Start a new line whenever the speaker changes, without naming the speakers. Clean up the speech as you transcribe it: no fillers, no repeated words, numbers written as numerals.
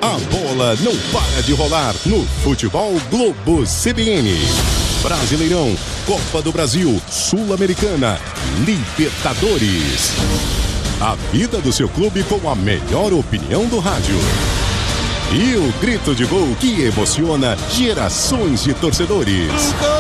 A bola não para de rolar no Futebol Globo CBN. Brasileirão, Copa do Brasil, Sul-Americana, Libertadores. A vida do seu clube com a melhor opinião do rádio. E o grito de gol que emociona gerações de torcedores.